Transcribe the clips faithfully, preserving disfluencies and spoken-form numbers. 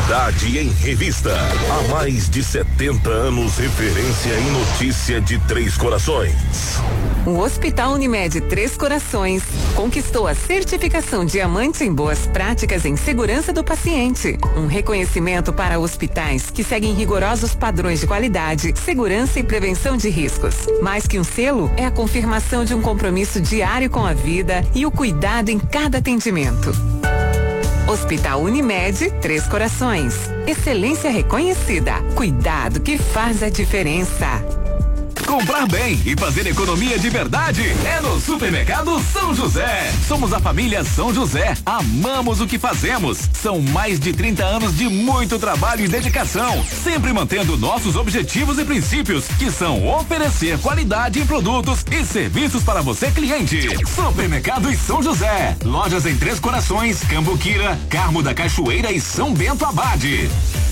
Cidade em Revista. Há mais de setenta anos, referência em notícia de Três Corações. O Hospital Unimed Três Corações conquistou a certificação Diamante em Boas Práticas em Segurança do Paciente. Um reconhecimento para hospitais que seguem rigorosos padrões de qualidade, segurança e prevenção de riscos. Mais que um selo, é a confirmação de um compromisso diário com a vida e o cuidado em cada atendimento. Hospital Unimed Três Corações. Excelência reconhecida. Cuidado que faz a diferença. Comprar bem e fazer economia de verdade é no Supermercado São José. Somos a família São José. Amamos o que fazemos. São mais de trinta anos de muito trabalho e dedicação, sempre mantendo nossos objetivos e princípios, que são oferecer qualidade em produtos e serviços para você, cliente. Supermercado São José. Lojas em Três Corações, Cambuquira, Carmo da Cachoeira e São Bento Abade.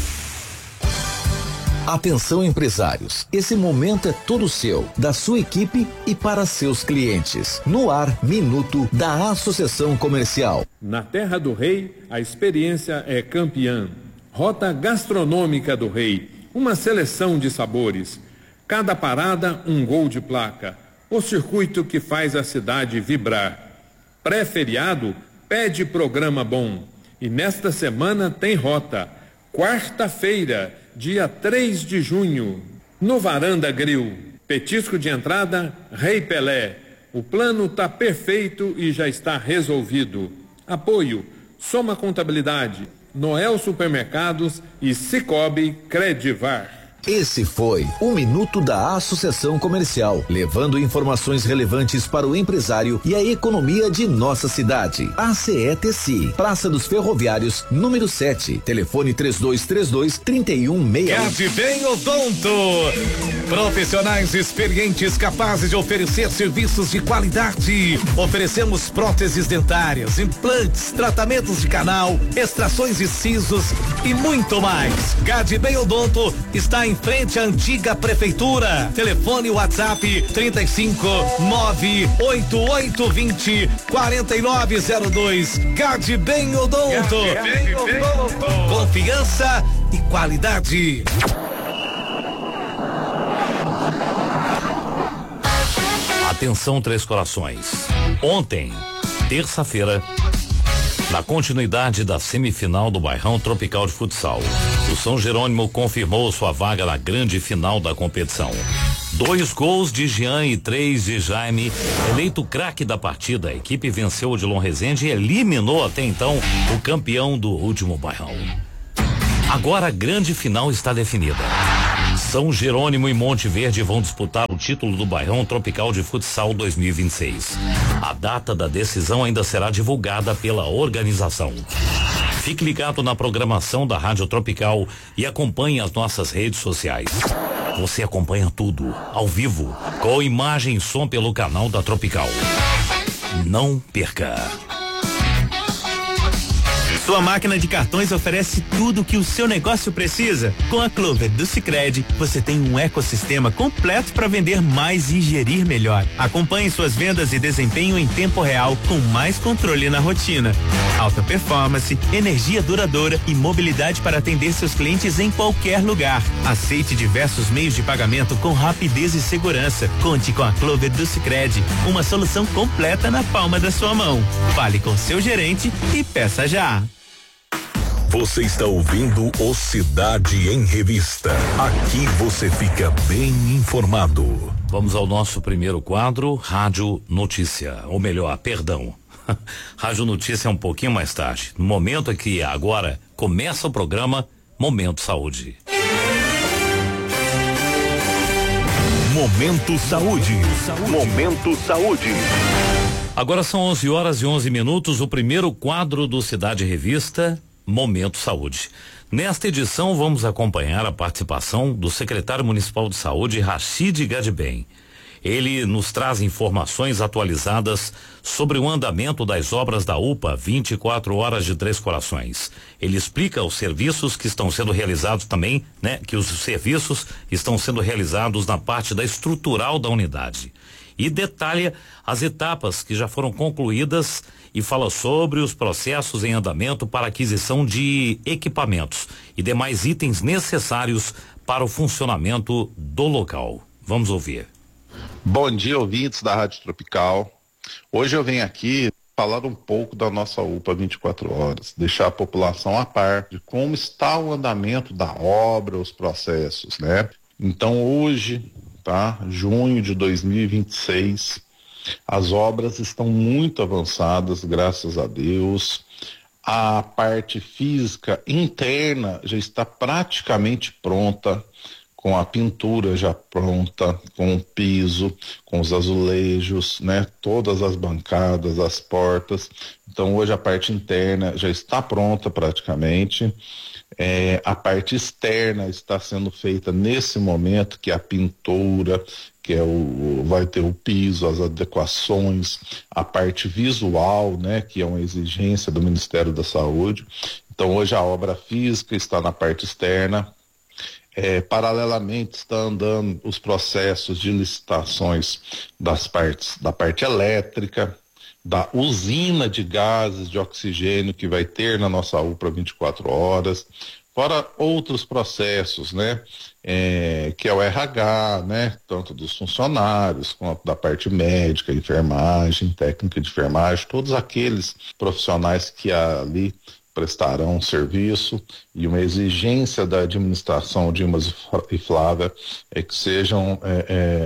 Atenção, empresários, esse momento é todo seu, da sua equipe e para seus clientes. No ar, Minuto da Associação Comercial. Na Terra do Rei, a experiência é campeã. Rota gastronômica do Rei, uma seleção de sabores. Cada parada, um gol de placa. O circuito que faz a cidade vibrar. Pré-feriado, pede programa bom. E nesta semana tem rota. Quarta-feira, dia três de junho, no Varanda Grill. Petisco de entrada, Rei Pelé. O plano tá perfeito e já está resolvido. Apoio, Soma Contabilidade, Noel Supermercados e Cicobi Credivar. Esse foi o Minuto da Associação Comercial, levando informações relevantes para o empresário e a economia de nossa cidade. A C E T C I, Praça dos Ferroviários, número sete, telefone três dois três dois, três um seis. Gade Bem Odonto, profissionais experientes capazes de oferecer serviços de qualidade. Oferecemos próteses dentárias, implantes, tratamentos de canal, extrações de sisos e muito mais. Gade Bem Odonto está em frente à antiga prefeitura. Telefone WhatsApp trinta e cinco, nove oito oito vinte, quarenta e nove zero dois. Gade Bem Odonto. Gade Bem Odonto. Confiança e qualidade. Atenção, Três Corações. Ontem, terça-feira, na continuidade da semifinal do Bairrão Tropical de Futsal, o São Jerônimo confirmou sua vaga na grande final da competição. Dois gols de Jean e três de Jaime, eleito craque da partida. A equipe venceu o Dilon Rezende e eliminou até então o campeão do último Bairrão. Agora a grande final está definida. São Jerônimo e Monte Verde vão disputar o título do Bairrão Tropical de Futsal dois mil e vinte e seis. A data da decisão ainda será divulgada pela organização. Fique ligado na programação da Rádio Tropical e acompanhe as nossas redes sociais. Você acompanha tudo, ao vivo, com imagem e som pelo canal da Tropical. Não perca! Sua máquina de cartões oferece tudo o que o seu negócio precisa. Com a Clover do Sicredi, você tem um ecossistema completo para vender mais e gerir melhor. Acompanhe suas vendas e desempenho em tempo real com mais controle na rotina. Alta performance, energia duradoura e mobilidade para atender seus clientes em qualquer lugar. Aceite diversos meios de pagamento com rapidez e segurança. Conte com a Clover do Sicredi, uma solução completa na palma da sua mão. Fale com seu gerente e peça já. Você está ouvindo o Cidade em Revista. Aqui você fica bem informado. Vamos ao nosso primeiro quadro, Rádio Notícia. Ou melhor, perdão. Rádio Notícia é um pouquinho mais tarde. No momento que agora começa o programa Momento Saúde. Momento Saúde. Momento Saúde. Agora são onze horas e onze minutos. O primeiro quadro do Cidade Revista, Momento Saúde. Nesta edição vamos acompanhar a participação do secretário municipal de saúde, Rachid Gadibem. Ele nos traz informações atualizadas sobre o andamento das obras da U P A vinte e quatro horas de Três Corações. Ele explica os serviços que estão sendo realizados também, né? Que os serviços estão sendo realizados na parte da estrutural da unidade. E detalha as etapas que já foram concluídas e fala sobre os processos em andamento para aquisição de equipamentos e demais itens necessários para o funcionamento do local. Vamos ouvir. Bom dia, ouvintes da Rádio Tropical. Hoje eu venho aqui falar um pouco da nossa U P A vinte e quatro horas, deixar a população a par de como está o andamento da obra, os processos, né? Então hoje, tá? Junho de dois mil e vinte e seis, as obras estão muito avançadas, graças a Deus. A parte física interna já está praticamente pronta, com a pintura já pronta, com o piso, com os azulejos, né? Todas as bancadas, as portas. Então hoje a parte interna já está pronta praticamente. É, a parte externa está sendo feita nesse momento, que é a pintura, que é o, vai ter o piso, as adequações, a parte visual, né? Que é uma exigência do Ministério da Saúde. Então hoje a obra física está na parte externa. É, paralelamente está andando os processos de licitações das partes, da parte elétrica, da usina de gases de oxigênio que vai ter na nossa U P A vinte e quatro horas, fora outros processos, né? É, que é o R H, né? Tanto dos funcionários quanto da parte médica, enfermagem, técnica de enfermagem, todos aqueles profissionais que ali prestarão serviço, e uma exigência da administração Dimas e Flávia é que sejam é,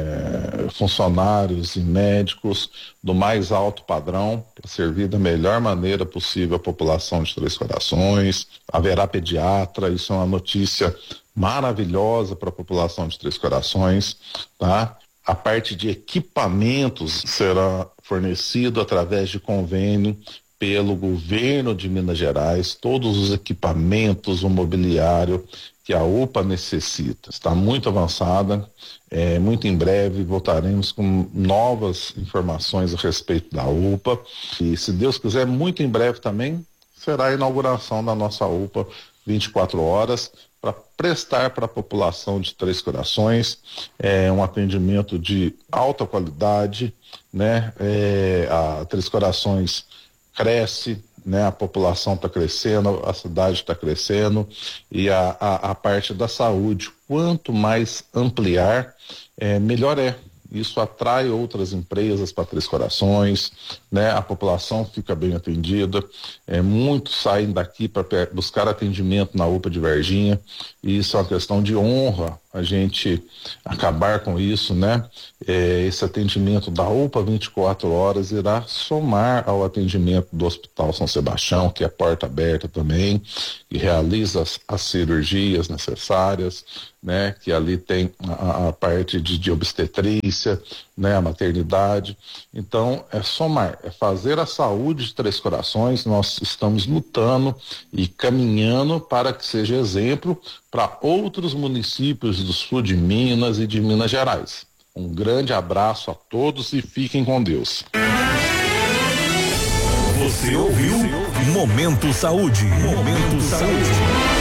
é, funcionários e médicos do mais alto padrão para servir da melhor maneira possível a população de Três Corações. Haverá pediatra, isso é uma notícia maravilhosa para a população de Três Corações, tá? A parte de equipamentos será fornecido através de convênio pelo governo de Minas Gerais, todos os equipamentos, o mobiliário que a U P A necessita. Está muito avançada, é, muito em breve voltaremos com novas informações a respeito da U P A, e se Deus quiser, muito em breve também será a inauguração da nossa U P A vinte e quatro horas, para prestar para a população de Três Corações é, um atendimento de alta qualidade, né? É, a Três Corações cresce, né? A população está crescendo, a cidade está crescendo, e a, a, a parte da saúde, quanto mais ampliar, é, melhor é. Isso atrai outras empresas para Três Corações, né? A população fica bem atendida, é, muitos saem daqui para buscar atendimento na U P A de Varginha, e isso é uma questão de honra a gente acabar com isso, né? É, esse atendimento da U P A vinte e quatro horas irá somar ao atendimento do Hospital São Sebastião, que é porta aberta também, que realiza as, as cirurgias necessárias, né? Que ali tem a, a parte de, de obstetrícia, né? A maternidade. Então é somar, é fazer a saúde de Três Corações. Nós estamos lutando e caminhando para que seja exemplo para outros municípios do sul de Minas e de Minas Gerais. Um grande abraço a todos e fiquem com Deus. Você ouviu Momento Saúde. Momento Saúde.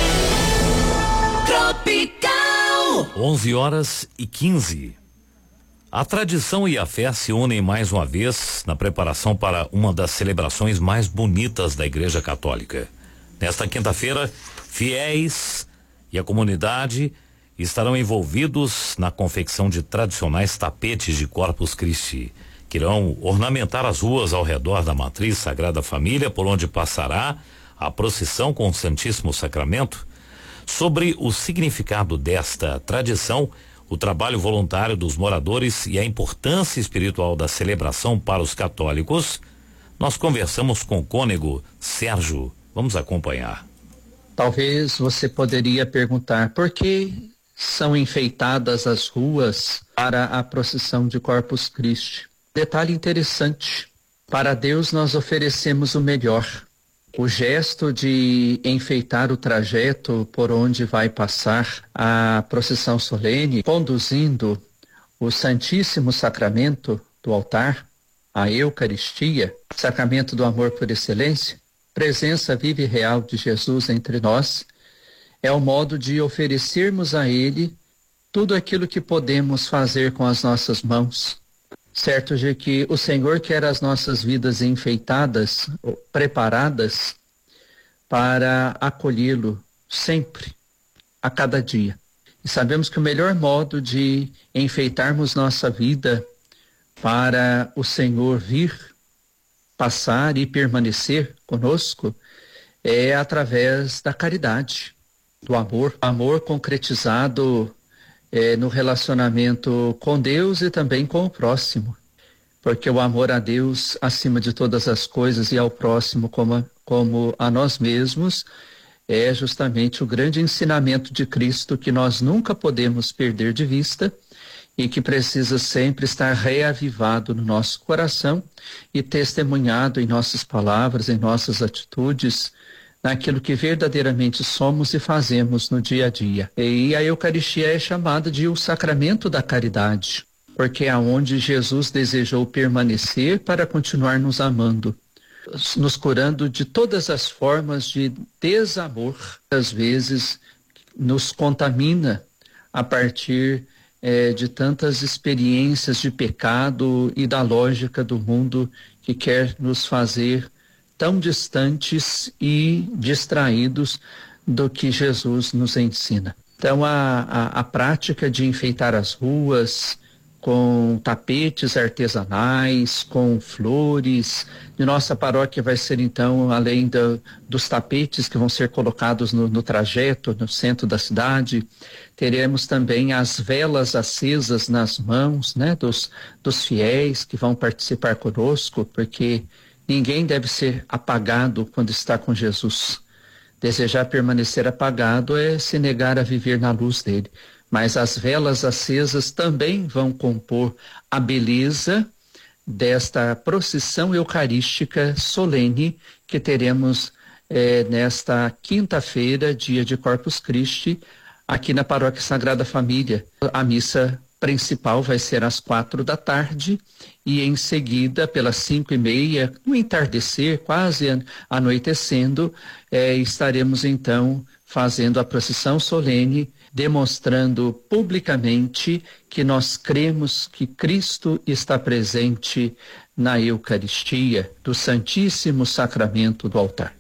Tropical. onze horas e quinze. A tradição e a fé se unem mais uma vez na preparação para uma das celebrações mais bonitas da Igreja Católica. Nesta quinta-feira, fiéis e a comunidade estarão envolvidos na confecção de tradicionais tapetes de Corpus Christi, que irão ornamentar as ruas ao redor da matriz Sagrada Família, por onde passará a procissão com o Santíssimo Sacramento. Sobre o significado desta tradição, o trabalho voluntário dos moradores e a importância espiritual da celebração para os católicos, nós conversamos com o cônego Sérgio. Vamos acompanhar. Talvez você poderia perguntar por que são enfeitadas as ruas para a procissão de Corpus Christi. Detalhe interessante: para Deus nós oferecemos o melhor. O gesto de enfeitar o trajeto por onde vai passar a procissão solene, conduzindo o Santíssimo Sacramento do altar, a Eucaristia, sacramento do amor por excelência, presença viva e real de Jesus entre nós, é o modo de oferecermos a Ele tudo aquilo que podemos fazer com as nossas mãos, certo de que o Senhor quer as nossas vidas enfeitadas, preparadas para acolhê-lo sempre, a cada dia. E sabemos que o melhor modo de enfeitarmos nossa vida para o Senhor vir, passar e permanecer conosco é através da caridade, do amor, amor concretizado é, no relacionamento com Deus e também com o próximo, porque o amor a Deus acima de todas as coisas e ao próximo como a, como a nós mesmos é justamente o grande ensinamento de Cristo que nós nunca podemos perder de vista e que precisa sempre estar reavivado no nosso coração e testemunhado em nossas palavras, em nossas atitudes, naquilo que verdadeiramente somos e fazemos no dia a dia. E a Eucaristia é chamada de o sacramento da caridade, porque é onde Jesus desejou permanecer para continuar nos amando, nos curando de todas as formas de desamor, às vezes nos contamina a partir eh, de tantas experiências de pecado e da lógica do mundo que quer nos fazer tão distantes e distraídos do que Jesus nos ensina. Então a, a, a prática de enfeitar as ruas com tapetes artesanais, com flores. De nossa paróquia vai ser então, além do, dos tapetes que vão ser colocados no, no trajeto, no centro da cidade, teremos também as velas acesas nas mãos, né, dos, dos fiéis que vão participar conosco, porque ninguém deve ser apagado quando está com Jesus. Desejar permanecer apagado é se negar a viver na luz dele. Mas as velas acesas também vão compor a beleza desta procissão eucarística solene que teremos eh, nesta quinta-feira, dia de Corpus Christi, aqui na Paróquia Sagrada Família. A missa principal vai ser às quatro da tarde e em seguida, pelas cinco e meia, no entardecer, quase anoitecendo, eh, estaremos então fazendo a procissão solene, demonstrando publicamente que nós cremos que Cristo está presente na Eucaristia, do Santíssimo Sacramento do altar.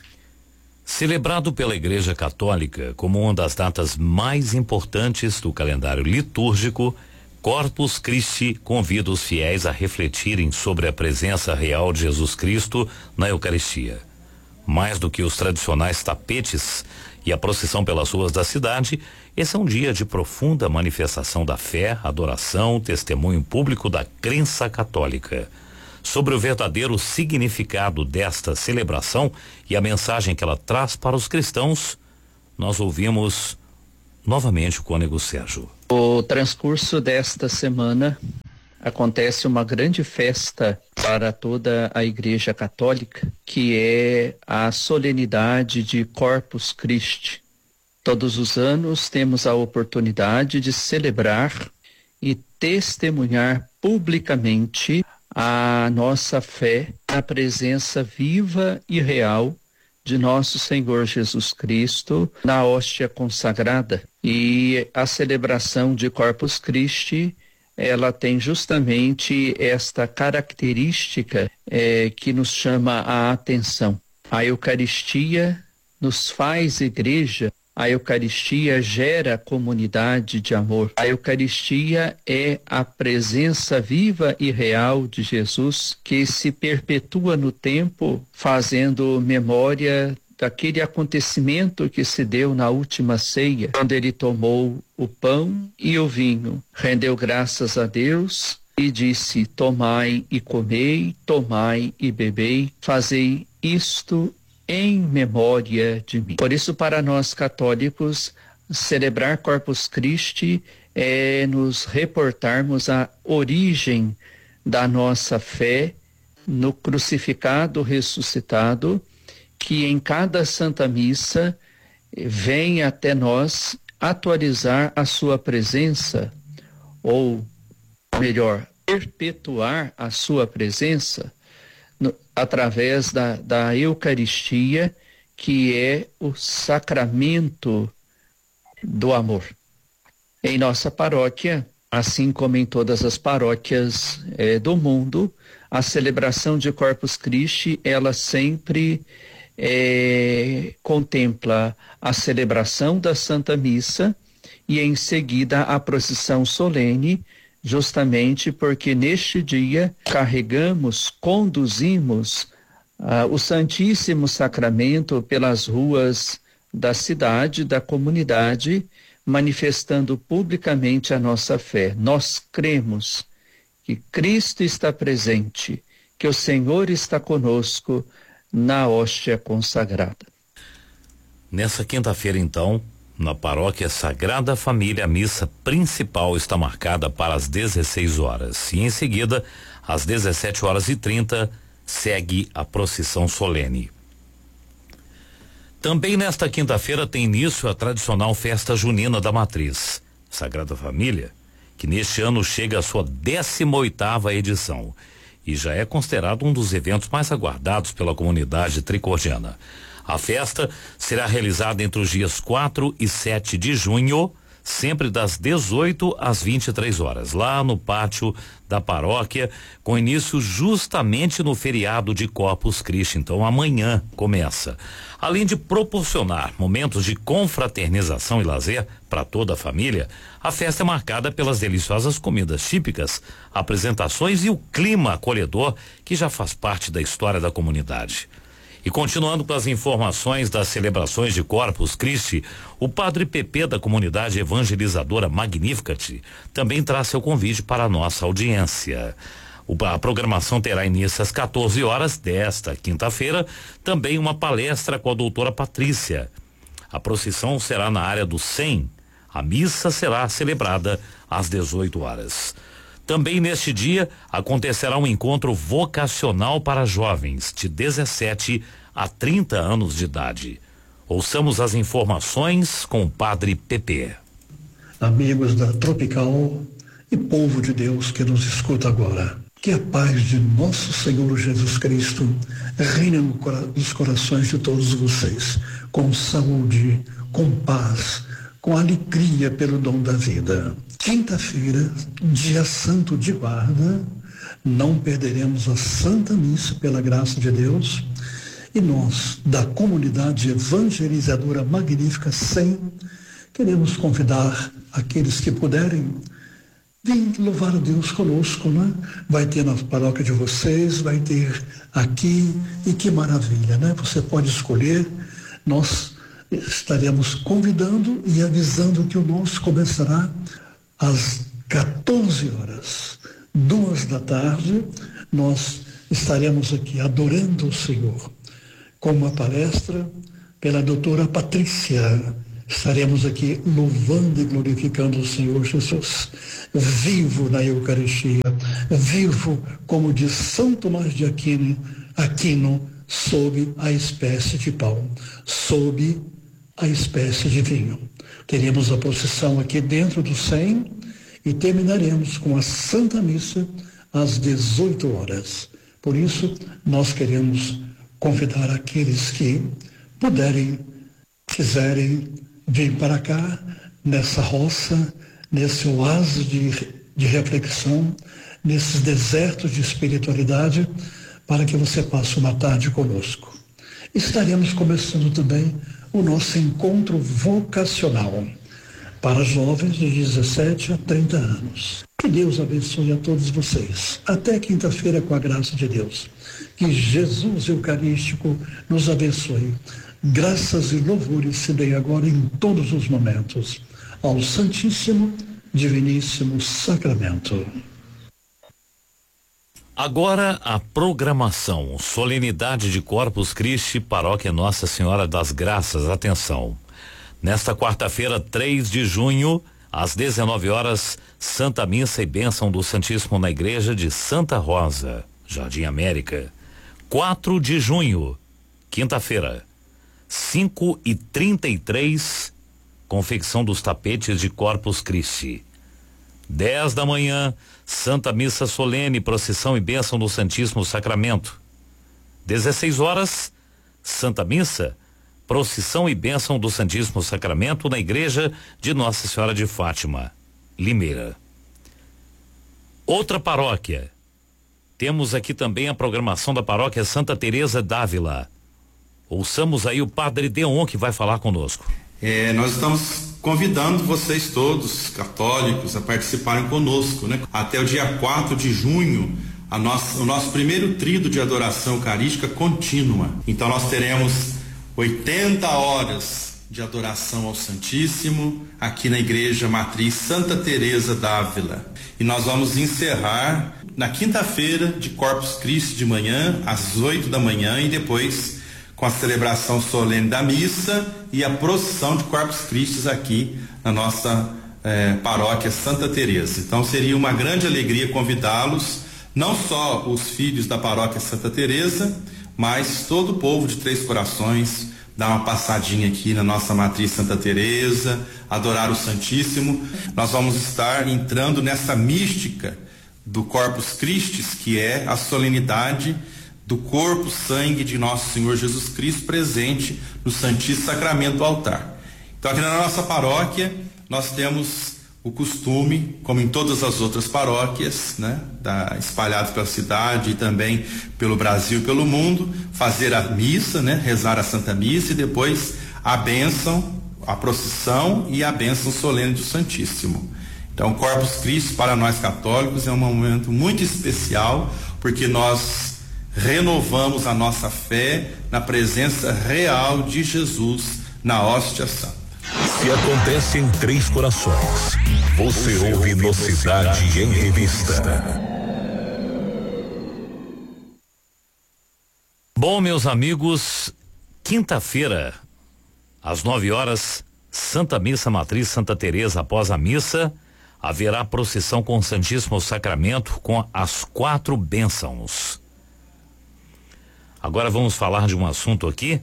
Celebrado pela Igreja Católica como uma das datas mais importantes do calendário litúrgico, Corpus Christi convida os fiéis a refletirem sobre a presença real de Jesus Cristo na Eucaristia. Mais do que os tradicionais tapetes e a procissão pelas ruas da cidade, esse é um dia de profunda manifestação da fé, adoração, testemunho público da crença católica. Sobre o verdadeiro significado desta celebração e a mensagem que ela traz para os cristãos, nós ouvimos novamente o cônego Sérgio. No transcurso desta semana acontece uma grande festa para toda a Igreja Católica, que é a solenidade de Corpus Christi. Todos os anos temos a oportunidade de celebrar e testemunhar publicamente a nossa fé na presença viva e real de nosso Senhor Jesus Cristo na hóstia consagrada. E a celebração de Corpus Christi, ela tem justamente esta característica é, que nos chama a atenção. A Eucaristia nos faz igreja, a Eucaristia gera comunidade de amor. A Eucaristia é a presença viva e real de Jesus que se perpetua no tempo, fazendo memória daquele acontecimento que se deu na última ceia, quando ele tomou o pão e o vinho, rendeu graças a Deus e disse: tomai e comei, tomai e bebei, fazei isto em memória de mim. Por isso, para nós católicos, celebrar Corpus Christi é nos reportarmos à origem da nossa fé no crucificado ressuscitado, que em cada Santa Missa vem até nós atualizar a sua presença, ou melhor, perpetuar a sua presença no, através da, da Eucaristia, que é o sacramento do amor. Em nossa paróquia, assim como em todas as paróquias eh, do mundo, a celebração de Corpus Christi, ela sempre eh, contempla a celebração da Santa Missa e em seguida a procissão solene, justamente porque neste dia carregamos, conduzimos ah, o Santíssimo Sacramento pelas ruas da cidade, da comunidade, manifestando publicamente a nossa fé. Nós cremos que Cristo está presente, que o Senhor está conosco na hóstia consagrada. Nessa quinta-feira, então, na Paróquia Sagrada Família, a missa principal está marcada para as dezesseis horas e em seguida, às dezessete horas e trinta, segue a procissão solene. Também nesta quinta-feira tem início a tradicional festa junina da Matriz Sagrada Família, que neste ano chega à sua décima oitava edição e já é considerado um dos eventos mais aguardados pela comunidade tricordiana. A festa será realizada entre os dias quatro e sete de junho, sempre das dezoito às vinte e três horas, lá no pátio da paróquia, com início justamente no feriado de Corpus Christi. Então amanhã começa. Além de proporcionar momentos de confraternização e lazer para toda a família, a festa é marcada pelas deliciosas comidas típicas, apresentações e o clima acolhedor que já faz parte da história da comunidade. E continuando com as informações das celebrações de Corpus Christi, o padre Pepe da comunidade evangelizadora Magnificat também traz seu convite para a nossa audiência. O, a programação terá início às quatorze horas desta quinta-feira, também uma palestra com a doutora Patrícia. A procissão será na área do cem, a missa será celebrada às dezoito horas. Também neste dia acontecerá um encontro vocacional para jovens de dezessete a trinta anos de idade. Ouçamos as informações com o padre Pepe. Amigos da Tropical e povo de Deus que nos escuta agora, que a paz de nosso Senhor Jesus Cristo reine nos corações de todos vocês, com saúde, com paz, com alegria pelo dom da vida. Quinta-feira, dia santo de guarda, não perderemos a Santa Missa pela graça de Deus, e nós, da comunidade evangelizadora Magnífica cem, queremos convidar aqueles que puderem vir louvar a Deus conosco, né? Vai ter na paróquia de vocês, vai ter aqui, e que maravilha, né? Você pode escolher, nós estaremos convidando e avisando que o nosso começará às quatorze horas, duas da tarde, nós estaremos aqui adorando o Senhor com uma palestra pela doutora Patrícia. Estaremos aqui louvando e glorificando o Senhor Jesus, vivo na Eucaristia, vivo, como diz São Tomás de Aquino, Aquino, sob a espécie de pão, sob a espécie de vinho. Teremos a procissão aqui dentro do cem e terminaremos com a Santa Missa às dezoito horas. Por isso, nós queremos convidar aqueles que puderem, quiserem vir para cá, nessa roça, nesse oásis de, de reflexão, nesses desertos de espiritualidade, para que você passe uma tarde conosco. Estaremos começando também o nosso encontro vocacional para jovens de dezessete a trinta anos. Que Deus abençoe a todos vocês. Até quinta-feira, com a graça de Deus. Que Jesus Eucarístico nos abençoe. Graças e louvores se deem agora em todos os momentos ao Santíssimo, Diviníssimo Sacramento. Agora a programação, solenidade de Corpus Christi, Paróquia Nossa Senhora das Graças. Atenção, nesta quarta-feira, três de junho, às dezenove horas, Santa Missa e Bênção do Santíssimo na Igreja de Santa Rosa, Jardim América. quatro de junho, quinta-feira, cinco e trinta e três, confecção dos tapetes de Corpus Christi. dez da manhã, Santa Missa Solene, procissão e bênção do Santíssimo Sacramento. dezesseis horas, Santa Missa, procissão e bênção do Santíssimo Sacramento na Igreja de Nossa Senhora de Fátima, Limeira. Outra paróquia. Temos aqui também a programação da paróquia Santa Teresa d'Ávila. Ouçamos aí o padre Deon, que vai falar conosco. É, nós estamos convidando vocês todos, católicos, a participarem conosco, né? Até o dia quatro de junho, a nossa, o nosso primeiro tríduo de adoração eucarística contínua. Então nós teremos oitenta horas de adoração ao Santíssimo aqui na Igreja Matriz Santa Teresa d'Ávila. E nós vamos encerrar na quinta-feira de Corpus Christi de manhã, às oito da manhã, e depois com a celebração solene da missa e a procissão de Corpus Christi aqui na nossa eh, paróquia Santa Teresa. Então seria uma grande alegria convidá-los, não só os filhos da paróquia Santa Teresa, mas todo o povo de Três Corações, dar uma passadinha aqui na nossa matriz Santa Teresa, adorar o Santíssimo. Nós vamos estar entrando nessa mística do Corpus Christi, que é a solenidade do corpo, sangue de nosso Senhor Jesus Cristo presente no Santíssimo Sacramento do altar. Então aqui na nossa paróquia nós temos o costume, como em todas as outras paróquias, né, da, espalhadas pela cidade e também pelo Brasil e pelo mundo, fazer a missa, né, rezar a Santa Missa e depois a bênção, a procissão e a bênção solene do Santíssimo. Então, o Corpus Christi para nós católicos é um momento muito especial, porque nós renovamos a nossa fé na presença real de Jesus na hóstia santa. Se acontece em Três Corações, você, você ouve no Cidade em Revista. Bom, meus amigos, quinta-feira, às nove horas, Santa Missa Matriz Santa Teresa. Após a missa, haverá procissão com o Santíssimo Sacramento com as quatro bênçãos. Agora vamos falar de um assunto aqui,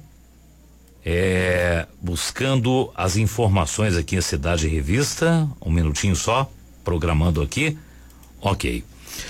é, buscando as informações aqui em Cidade e Revista, um minutinho só, programando aqui, ok.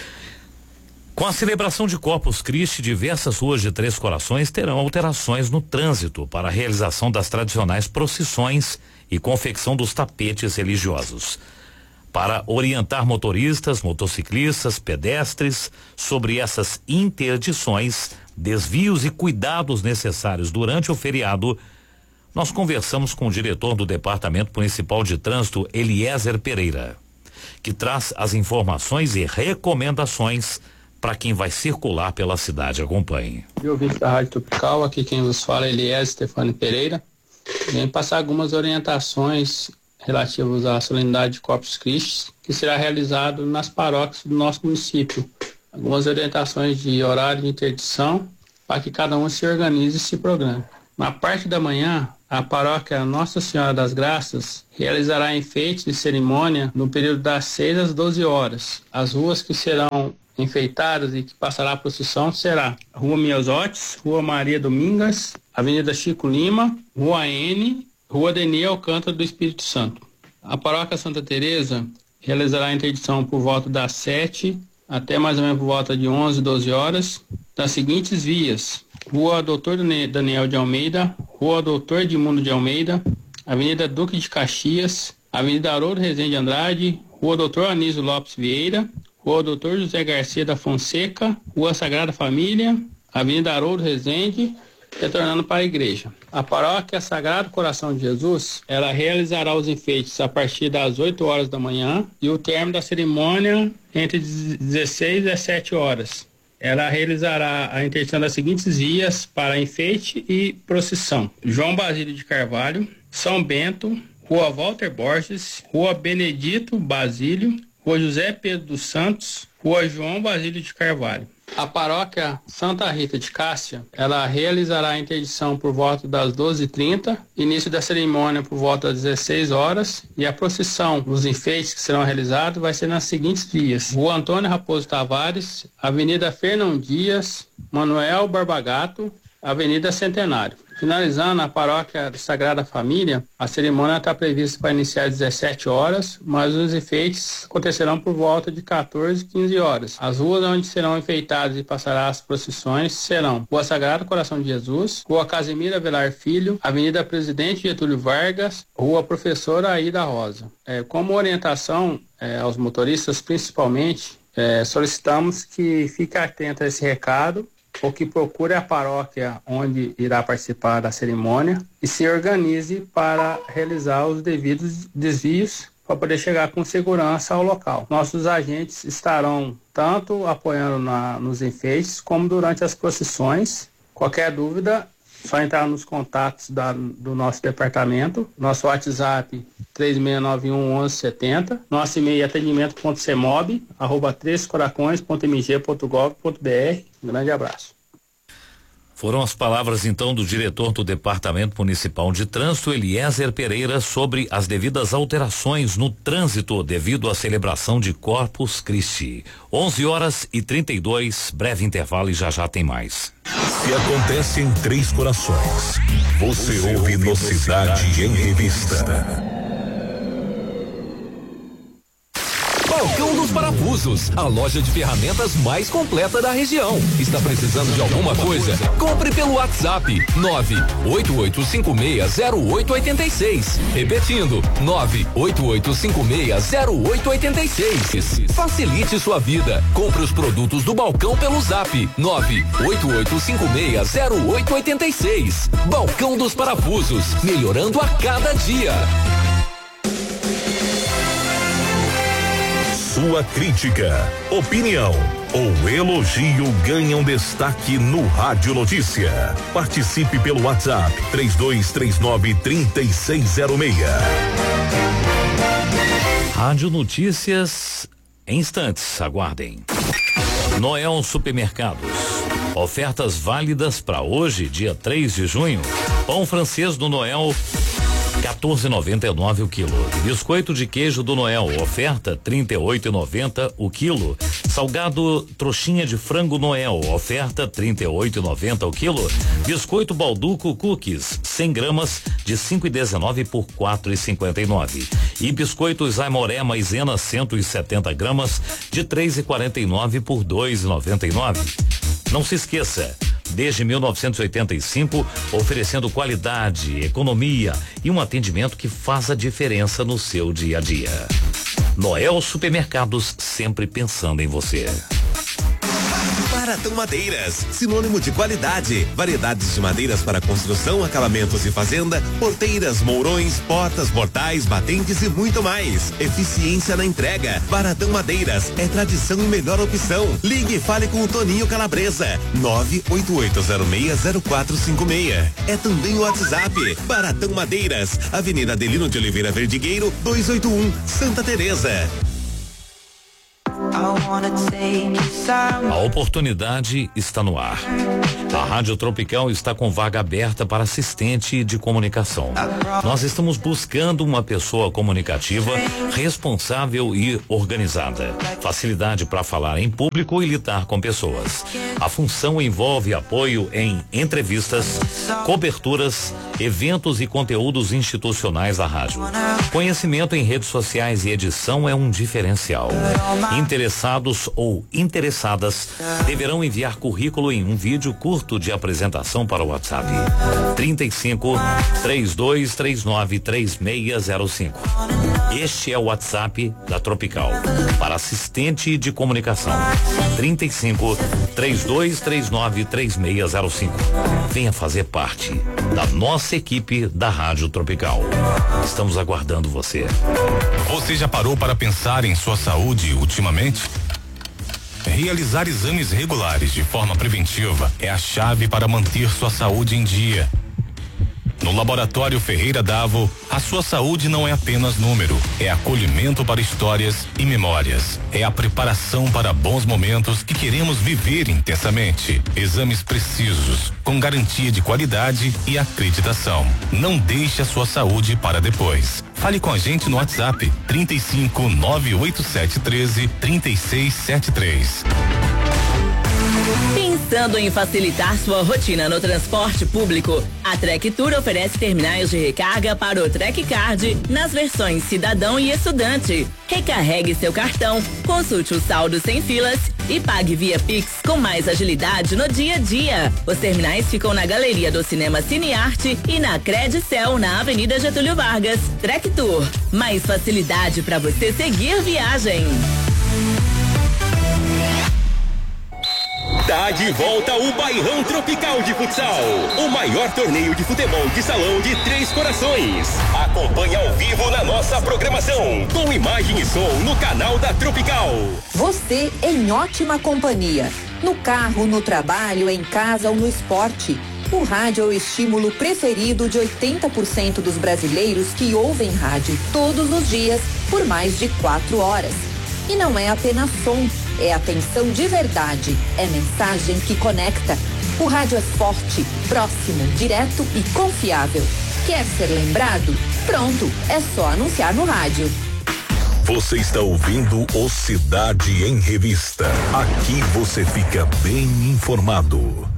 Com a celebração de Corpus Christi, diversas ruas de Três Corações terão alterações no trânsito para a realização das tradicionais procissões e confecção dos tapetes religiosos. Para orientar motoristas, motociclistas, pedestres sobre essas interdições, desvios e cuidados necessários durante o feriado, nós conversamos com o diretor do Departamento Municipal de Trânsito, Eliezer Pereira, que traz as informações e recomendações para quem vai circular pela cidade. Acompanhe. Eu ouvintes da Rádio Tropical, aqui quem vos fala é Eliezer Stefani Pereira. Vem passar algumas orientações relativas à solenidade de Corpus Christi, que será realizado nas paróquias do nosso município. Algumas orientações de horário de interdição para que cada um se organize e se programe. Na parte da manhã, a paróquia Nossa Senhora das Graças realizará enfeites de cerimônia no período das seis às doze horas. As ruas que serão enfeitadas e que passará a procissão será Rua Miosotes, Rua Maria Domingas, Avenida Chico Lima, Rua N, Rua Deni Alcântara do Espírito Santo. A paróquia Santa Teresa realizará a interdição por volta das sete até mais ou menos por volta de onze, doze horas, das seguintes vias: Rua Doutor Daniel de Almeida, Rua Doutor Edmundo de Almeida, Avenida Duque de Caxias, Avenida Haroldo Rezende Andrade, Rua Doutor Anísio Lopes Vieira, Rua Doutor José Garcia da Fonseca, Rua Sagrada Família, Avenida Haroldo Rezende, retornando para a igreja. A paróquia Sagrado Coração de Jesus, ela realizará os enfeites a partir das oito horas da manhã e o término da cerimônia entre dezesseis e dezessete horas. Ela realizará a interdição das seguintes vias para enfeite e procissão: João Basílio de Carvalho, São Bento, Rua Walter Borges, Rua Benedito Basílio, Rua José Pedro dos Santos, Rua João Basílio de Carvalho. A paróquia Santa Rita de Cássia, ela realizará a interdição por volta das doze e trinta, início da cerimônia por volta das dezesseis horas, e a procissão dos enfeites que serão realizados vai ser nas seguintes vias: Rua Antônio Raposo Tavares, Avenida Fernão Dias, Manuel Barbagato, Avenida Centenário. Finalizando, a paróquia Sagrada Família, a cerimônia está prevista para iniciar às dezessete horas, mas os enfeites acontecerão por volta de quatorze, quinze horas. As ruas onde serão enfeitadas e passará as procissões serão Rua Sagrado Coração de Jesus, Rua Casimira Velar Filho, Avenida Presidente Getúlio Vargas, Rua Professora Aida Rosa. É, como orientação é, aos motoristas, principalmente, É, solicitamos que fique atento a esse recado ou que procure a paróquia onde irá participar da cerimônia e se organize para realizar os devidos desvios para poder chegar com segurança ao local. Nossos agentes estarão tanto apoiando na, nos enfeites como durante as procissões. Qualquer dúvida, só entrar nos contatos da, do nosso departamento, nosso WhatsApp três seis nove um, onze setenta, nosso e-mail atendimento.cemob, arroba três coracões ponto m g ponto gov ponto b r. Um grande abraço. Foram as palavras então do diretor do Departamento Municipal de Trânsito, Eliezer Pereira, sobre as devidas alterações no trânsito devido à celebração de Corpus Christi. onze horas e trinta e dois, breve intervalo e já já tem mais. Se acontece em Três Corações, você, você ouve no Cidade em Revista. Balcão dos Parafusos, a loja de ferramentas mais completa da região. Está precisando de alguma coisa? Compre pelo WhatsApp nove oito oito cinco seis zero oito oito seis. Repetindo, nove oito oito cinco seis zero oito oito seis. Facilite sua vida. Compre os produtos do balcão pelo Zap nove oito oito cinco seis zero oito oito seis. Balcão dos Parafusos, melhorando a cada dia. Sua crítica, opinião ou elogio ganham destaque no Rádio Notícia. Participe pelo WhatsApp três dois três nove, três seis zero seis. Rádio Notícias em instantes, aguardem. Noel Supermercados. Ofertas válidas para hoje, dia três de junho. Pão francês do Noel, quatorze e noventa e nove o quilo. Biscoito de queijo do Noel, oferta trinta e oito e noventa o quilo. Salgado trouxinha de frango Noel, oferta trinta e oito e noventa o quilo. Biscoito Balduco Cookies, cem gramas de cinco e dezenove por quatro e cinquenta e nove. E biscoitos Aimoré Maisena cento e setenta gramas de três e quarenta e nove por dois e noventa e nove. Não se esqueça, desde mil novecentos e oitenta e cinco, oferecendo qualidade, economia e um atendimento que faz a diferença no seu dia a dia. Noel Supermercados, sempre pensando em você. Baratão Madeiras, sinônimo de qualidade. Variedades de madeiras para construção, acabamentos e fazenda, porteiras, mourões, portas, portais, batentes e muito mais. Eficiência na entrega. Baratão Madeiras é tradição e melhor opção. Ligue e fale com o Toninho Calabresa. nove oito oito zero seis zero quatro cinco seis. É também o WhatsApp. Baratão Madeiras, Avenida Adelino de Oliveira Verdigueiro, duzentos e oitenta e um, Santa Teresa. A oportunidade está no ar. A Rádio Tropical está com vaga aberta para assistente de comunicação. Nós estamos buscando uma pessoa comunicativa, responsável e organizada. Facilidade para falar em público e lidar com pessoas. A função envolve apoio em entrevistas, coberturas, eventos e conteúdos institucionais da rádio. Conhecimento em redes sociais e edição é um diferencial. Interessados ou interessadas deverão enviar currículo em um vídeo curto de apresentação para o WhatsApp trinta e cinco, três dois três nove, três seis zero cinco. Este é o WhatsApp da Tropical para assistente de comunicação trinta e cinco, três dois três nove, três seis zero cinco. Venha fazer parte da nossa equipe da Rádio Tropical. Estamos aguardando você. Você já parou para pensar em sua saúde ultimamente? Realizar exames regulares de forma preventiva é a chave para manter sua saúde em dia. No Laboratório Ferreira Davo, a sua saúde não é apenas número, é acolhimento para histórias e memórias. É a preparação para bons momentos que queremos viver intensamente. Exames precisos, com garantia de qualidade e acreditação. Não deixe a sua saúde para depois. Fale com a gente no WhatsApp trinta e cinco, nove oito sete um três, trinta e seis setenta e três. Pensando em facilitar sua rotina no transporte público, a Trek Tour oferece terminais de recarga para o Trek Card nas versões cidadão e estudante. Recarregue seu cartão, consulte o saldo sem filas e pague via Pix com mais agilidade no dia a dia. Os terminais ficam na Galeria do Cinema Cinearte e na Credicel, na Avenida Getúlio Vargas. Trek Tour, mais facilidade para você seguir viagem. Tá de volta o Bairrão Tropical de Futsal, o maior torneio de futebol de salão de Três Corações. Acompanhe ao vivo na nossa programação, com imagem e som no canal da Tropical. Você em ótima companhia, no carro, no trabalho, em casa ou no esporte. O rádio é o estímulo preferido de oitenta por cento dos brasileiros que ouvem rádio todos os dias por mais de quatro horas. E não é apenas som, é atenção de verdade, é mensagem que conecta. O rádio é forte, próximo, direto e confiável. Quer ser lembrado? Pronto, é só anunciar no rádio. Você está ouvindo o Cidade em Revista. Aqui você fica bem informado.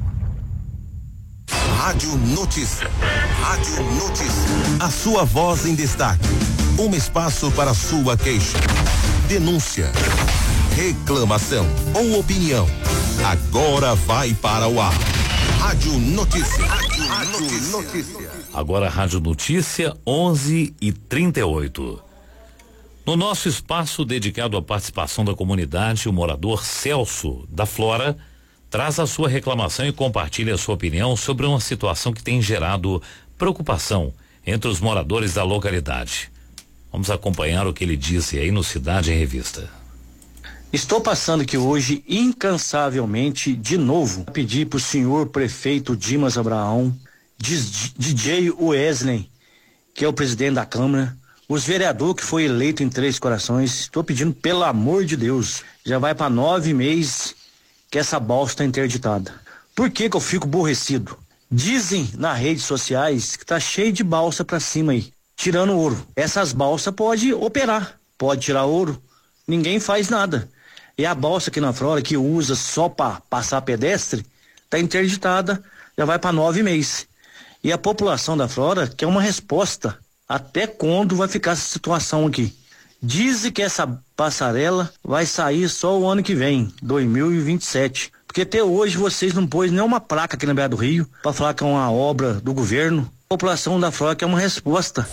Rádio Notícia. Rádio Notícia. A sua voz em destaque. Um espaço para sua queixa, denúncia, reclamação ou opinião. Agora vai para o ar. Rádio Notícia. Rádio, Rádio Notícia. Agora Rádio Notícia onze e trinta e oito. No nosso espaço dedicado à participação da comunidade, o morador Celso da Flora traz a sua reclamação e compartilha a sua opinião sobre uma situação que tem gerado preocupação entre os moradores da localidade. Vamos acompanhar o que ele disse aí no Cidade em Revista. Estou passando aqui hoje incansavelmente de novo a pedir para o senhor prefeito Dimas Abraão, D J Wesley, que é o presidente da Câmara, os vereadores que foi eleito em Três Corações, estou pedindo pelo amor de Deus, já vai para nove meses que essa balsa está interditada. Por que que eu fico aborrecido? Dizem nas redes sociais que tá cheio de balsa para cima aí, tirando ouro. Essas balsas pode operar, pode tirar ouro, ninguém faz nada. E a balsa aqui na Flora, que usa só para passar pedestre, tá interditada, já vai para nove meses. E a população da Flora quer uma resposta. Até quando vai ficar essa situação aqui? Dizem que essa passarela vai sair só o ano que vem, dois mil e vinte e sete. Porque até hoje vocês não pôs nenhuma placa aqui na beira do rio para falar que é uma obra do governo. A população da Flora quer uma resposta.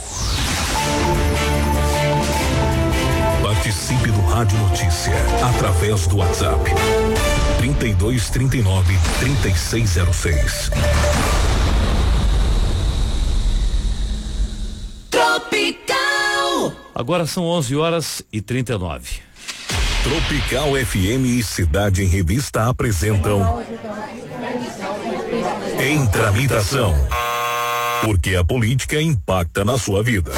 Participe do Rádio Notícia através do WhatsApp trinta e dois, trinta e nove, trinta e seis zero seis. Tropical. Agora são onze horas e trinta e nove. Tropical F M e Cidade em Revista apresentam Em Tramitação, porque a política impacta na sua vida.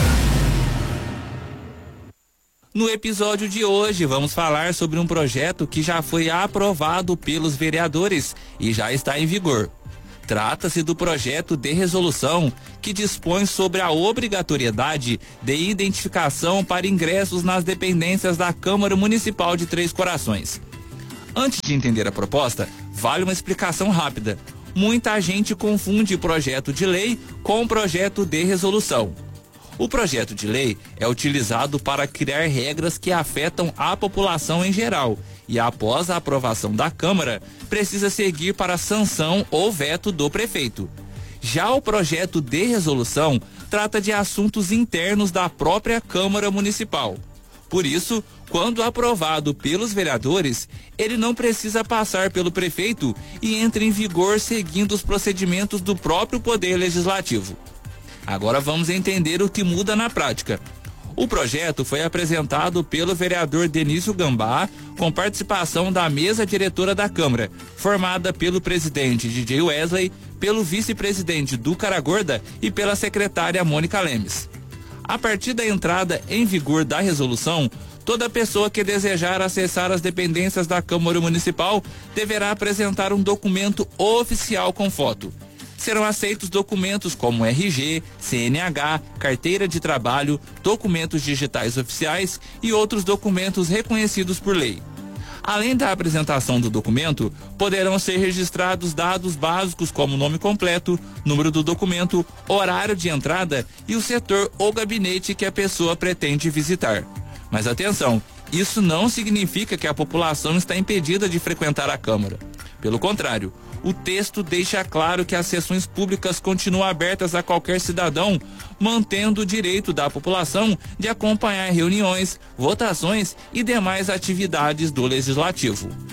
No episódio de hoje, vamos falar sobre um projeto que já foi aprovado pelos vereadores e já está em vigor. Trata-se do projeto de resolução que dispõe sobre a obrigatoriedade de identificação para ingressos nas dependências da Câmara Municipal de Três Corações. Antes de entender a proposta, vale uma explicação rápida. Muita gente confunde projeto de lei com projeto de resolução. O projeto de lei é utilizado para criar regras que afetam a população em geral e, após a aprovação da Câmara, precisa seguir para a sanção ou veto do prefeito. Já o projeto de resolução trata de assuntos internos da própria Câmara Municipal. Por isso, quando aprovado pelos vereadores, ele não precisa passar pelo prefeito e entra em vigor seguindo os procedimentos do próprio Poder Legislativo. Agora vamos entender o que muda na prática. O projeto foi apresentado pelo vereador Denício Gambá, com participação da mesa diretora da Câmara, formada pelo presidente D J Wesley, pelo vice-presidente Ducara Gorda e pela secretária Mônica Lemes. A partir da entrada em vigor da resolução, toda pessoa que desejar acessar as dependências da Câmara Municipal deverá apresentar um documento oficial com foto. Serão aceitos documentos como R G, C N H, carteira de trabalho, documentos digitais oficiais e outros documentos reconhecidos por lei. Além da apresentação do documento, poderão ser registrados dados básicos como nome completo, número do documento, horário de entrada e o setor ou gabinete que a pessoa pretende visitar. Mas atenção, isso não significa que a população está impedida de frequentar a Câmara. Pelo contrário, o texto deixa claro que as sessões públicas continuam abertas a qualquer cidadão, mantendo o direito da população de acompanhar reuniões, votações e demais atividades do Legislativo.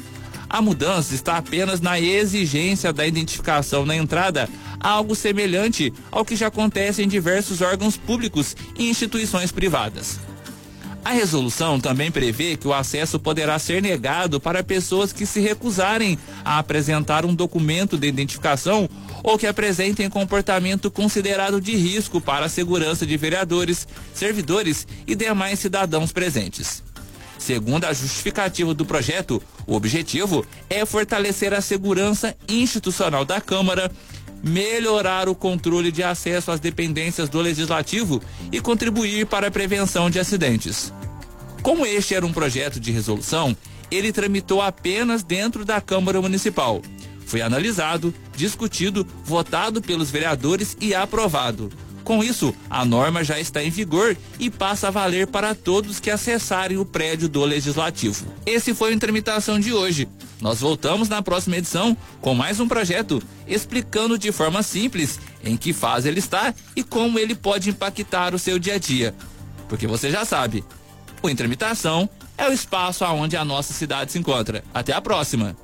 A mudança está apenas na exigência da identificação na entrada, algo semelhante ao que já acontece em diversos órgãos públicos e instituições privadas. A resolução também prevê que o acesso poderá ser negado para pessoas que se recusarem a apresentar um documento de identificação ou que apresentem comportamento considerado de risco para a segurança de vereadores, servidores e demais cidadãos presentes. Segundo a justificativa do projeto, o objetivo é fortalecer a segurança institucional da Câmara, melhorar o controle de acesso às dependências do Legislativo e contribuir para a prevenção de acidentes. Como este era um projeto de resolução, ele tramitou apenas dentro da Câmara Municipal. Foi analisado, discutido, votado pelos vereadores e aprovado. Com isso, a norma já está em vigor e passa a valer para todos que acessarem o prédio do Legislativo. Esse foi o Em Tramitação de hoje. Nós voltamos na próxima edição com mais um projeto, explicando de forma simples em que fase ele está e como ele pode impactar o seu dia a dia. Porque você já sabe, o Em Tramitação é o espaço aonde a nossa cidade se encontra. Até a próxima!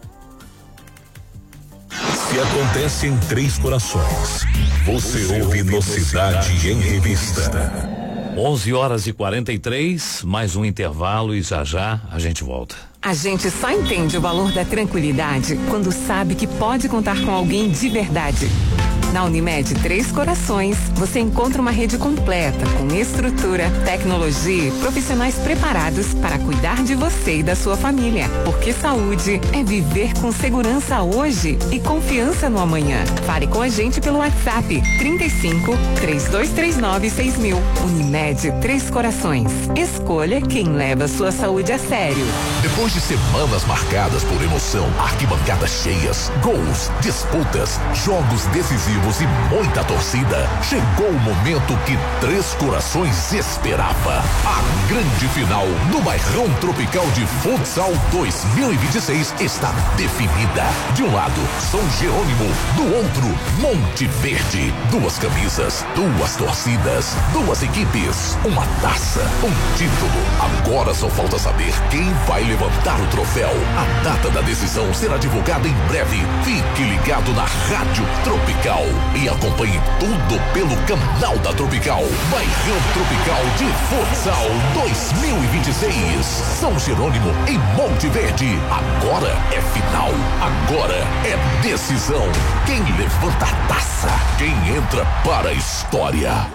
Se acontece em Três Corações, você ouve no Cidade em Revista. onze horas e quarenta e três, mais um intervalo e já já a gente volta. A gente só entende o valor da tranquilidade quando sabe que pode contar com alguém de verdade. Na Unimed Três Corações, você encontra uma rede completa com estrutura, tecnologia e profissionais preparados para cuidar de você e da sua família. Porque saúde é viver com segurança hoje e confiança no amanhã. Fale com a gente pelo WhatsApp trinta e cinco, três dois três nove, seis mil. Unimed Três Corações. Escolha quem leva sua saúde a sério. Depois de semanas marcadas por emoção, arquibancadas cheias, gols, disputas, jogos decisivos e muita torcida, chegou o momento que Três Corações esperava. A grande final no Bairrão Tropical de Futsal dois mil e vinte e seis está definida. De um lado, São Jerônimo, do outro, Monte Verde. Duas camisas, duas torcidas, duas equipes, uma taça, um título. Agora só falta saber quem vai levantar o troféu. A data da decisão será divulgada em breve. Fique ligado na Rádio Tropical e acompanhe tudo pelo canal da Tropical. Bairrão Tropical de Futsal dois mil e vinte e seis. São Jerônimo em Monte Verde. Agora é final. Agora é decisão. Quem levanta a taça? Quem entra para a história?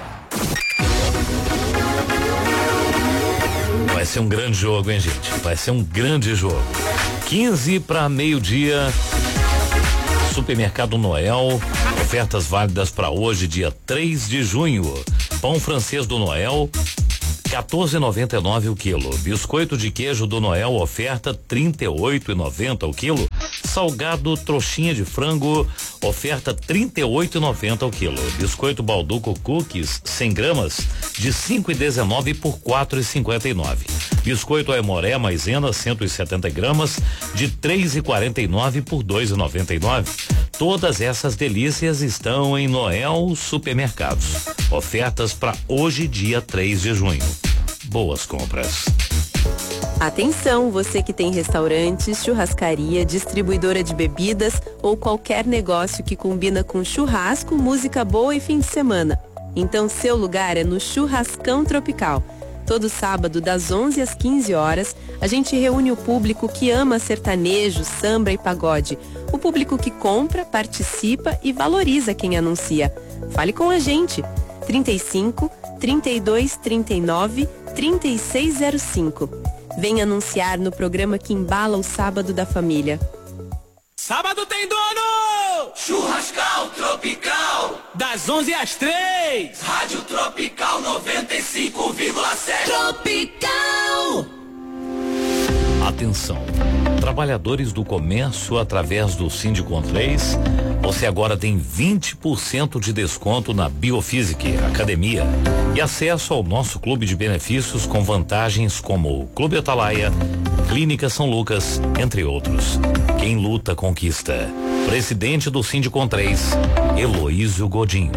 Vai ser um grande jogo, hein, gente? Vai ser um grande jogo. quinze para meio-dia. Supermercado Noel. Ofertas válidas para hoje, dia três de junho. Pão francês do Noel, quatorze e noventa e nove o quilo. Biscoito de queijo do Noel, oferta trinta e oito e noventa o quilo. Salgado trouxinha de frango, oferta trinta e oito e noventa o quilo. Biscoito Balduco Cookies, cem gramas, de cinco e dezenove por quatro e cinquenta e nove. Biscoito Aimoré Maisena, cento e setenta gramas, de três e quarenta e nove por dois e noventa e nove. Todas essas delícias estão em Noel Supermercados. Ofertas para hoje, dia três de junho. Boas compras. Atenção, você que tem restaurantes, churrascaria, distribuidora de bebidas ou qualquer negócio que combina com churrasco, música boa e fim de semana. Então seu lugar é no Churrascão Tropical. Todo sábado, das onze às quinze horas, a gente reúne o público que ama sertanejo, samba e pagode. O público que compra, participa e valoriza quem anuncia. Fale com a gente. trinta e cinco, trinta e dois, trinta e nove, trinta e seis zero cinco. Vem anunciar no programa que embala o sábado da família. Sábado tem dono! Churrascão Tropical! Das onze às três! Rádio Tropical noventa e cinco vírgula sete. Tropical! Atenção, trabalhadores do comércio através do Sindicom-três, você agora tem vinte por cento de desconto na Biofísica Academia e acesso ao nosso clube de benefícios com vantagens como o Clube Atalaia, Clínica São Lucas, entre outros. Quem luta, conquista. Presidente do Sindicom-três, Heloísio Godinho.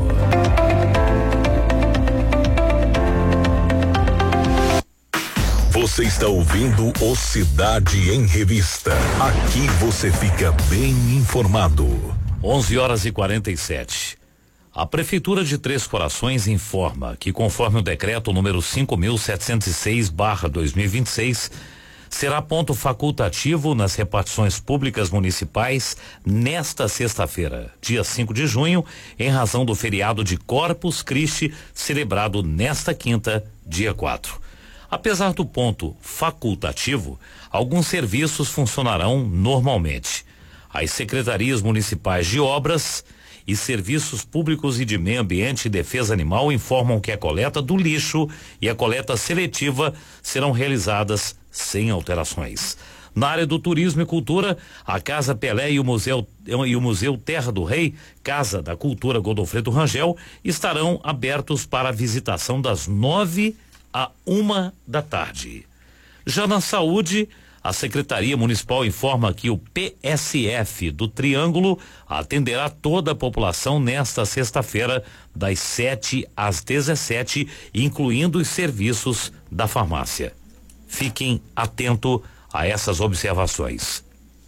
Você está ouvindo o Cidade em Revista. Aqui você fica bem informado. onze horas e quarenta e sete. A Prefeitura de Três Corações informa que, conforme o decreto número cinco mil setecentos e seis barra dois mil e vinte e seis, será ponto facultativo nas repartições públicas municipais nesta sexta-feira, dia cinco de junho, em razão do feriado de Corpus Christi, celebrado nesta quinta, dia quatro. Apesar do ponto facultativo, alguns serviços funcionarão normalmente. As secretarias municipais de obras e serviços públicos e de meio ambiente e defesa animal informam que a coleta do lixo e a coleta seletiva serão realizadas sem alterações. Na área do turismo e cultura, a Casa Pelé e o Museu e o Museu Terra do Rei, Casa da Cultura Godofredo Rangel, estarão abertos para a visitação das nove a uma da tarde. Já na saúde, a Secretaria Municipal informa que o P S F do Triângulo atenderá toda a população nesta sexta-feira, das sete às dezessete, incluindo os serviços da farmácia. Fiquem atentos a essas observações.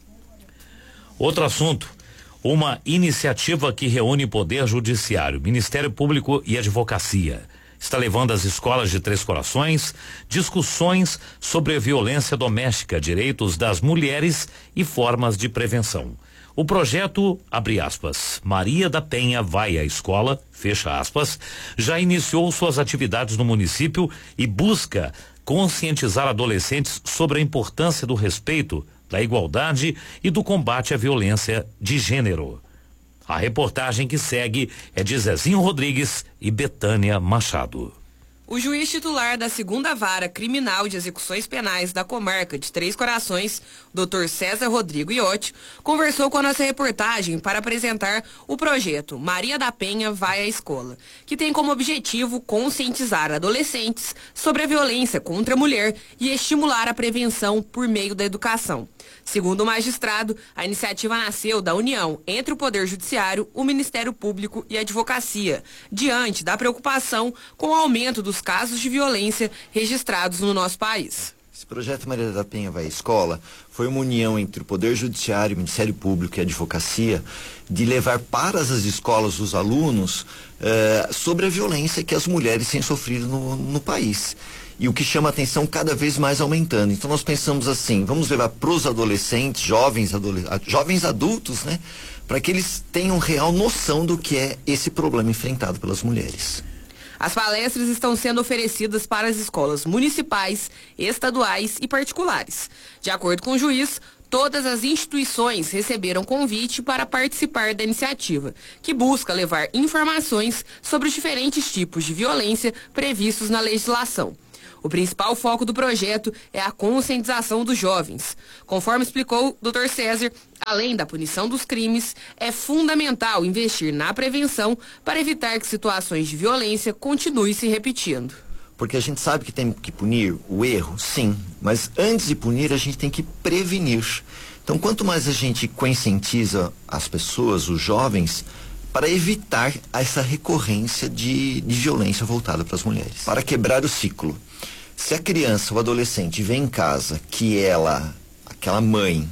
Outro assunto, uma iniciativa que reúne Poder Judiciário, Ministério Público e Advocacia. Está levando às escolas de Três Corações discussões sobre a violência doméstica, direitos das mulheres e formas de prevenção. O projeto, abre aspas, Maria da Penha vai à escola, fecha aspas, já iniciou suas atividades no município e busca conscientizar adolescentes sobre a importância do respeito, da igualdade e do combate à violência de gênero. A reportagem que segue é de Zezinho Rodrigues e Betânia Machado. O juiz titular da segunda Vara Criminal de Execuções Penais da Comarca de Três Corações, doutor César Rodrigo Iotti, conversou com a nossa reportagem para apresentar o projeto Maria da Penha vai à escola, que tem como objetivo conscientizar adolescentes sobre a violência contra a mulher e estimular a prevenção por meio da educação. Segundo o magistrado, a iniciativa nasceu da união entre o Poder Judiciário, o Ministério Público e a Advocacia, diante da preocupação com o aumento dos casos de violência registrados no nosso país. Esse projeto Maria da Penha vai à escola foi uma união entre o Poder Judiciário, o Ministério Público e a Advocacia de levar para as escolas os alunos eh, sobre a violência que as mulheres têm sofrido no, no país. E o que chama a atenção cada vez mais aumentando. Então nós pensamos assim, vamos levar para os adolescentes, jovens, adole jovens adultos, né? Para que eles tenham real noção do que é esse problema enfrentado pelas mulheres. As palestras estão sendo oferecidas para as escolas municipais, estaduais e particulares. De acordo com o juiz, todas as instituições receberam convite para participar da iniciativa, que busca levar informações sobre os diferentes tipos de violência previstos na legislação. O principal foco do projeto é a conscientização dos jovens. Conforme explicou o doutor César, além da punição dos crimes, é fundamental investir na prevenção para evitar que situações de violência continuem se repetindo. Porque a gente sabe que tem que punir o erro, sim, mas antes de punir a gente tem que prevenir. Então quanto mais a gente conscientiza as pessoas, os jovens, para evitar essa recorrência de, de violência voltada para as mulheres. Para quebrar o ciclo. Se a criança ou adolescente vem em casa que ela, aquela mãe,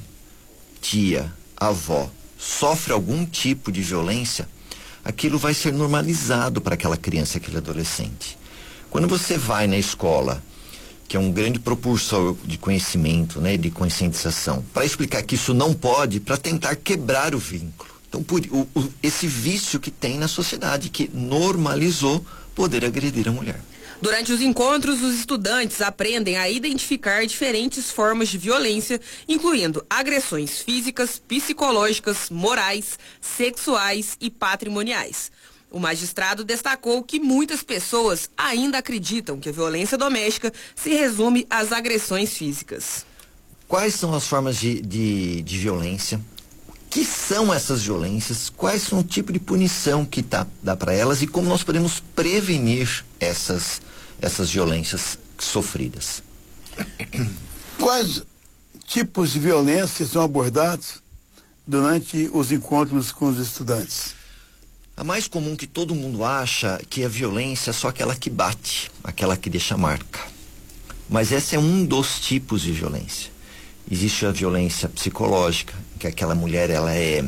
tia, avó, sofre algum tipo de violência, aquilo vai ser normalizado para aquela criança, aquele adolescente. Quando você vai na escola, que é um grande propulsor de conhecimento, né, de conscientização, para explicar que isso não pode, para tentar quebrar o vínculo. Então, por, o, o, esse vício que tem na sociedade, que normalizou poder agredir a mulher. Durante os encontros, os estudantes aprendem a identificar diferentes formas de violência, incluindo agressões físicas, psicológicas, morais, sexuais e patrimoniais. O magistrado destacou que muitas pessoas ainda acreditam que a violência doméstica se resume às agressões físicas. Quais são as formas de, de, de violência? O que são essas violências? Quais são o tipo de punição que tá, dá para elas e como nós podemos prevenir essas, essas violências sofridas? Quais tipos de violência são abordados durante os encontros com os estudantes? A mais comum que todo mundo acha que a violência é só aquela que bate, aquela que deixa marca. Mas esse é um dos tipos de violência. Existe a violência psicológica, que aquela mulher ela é,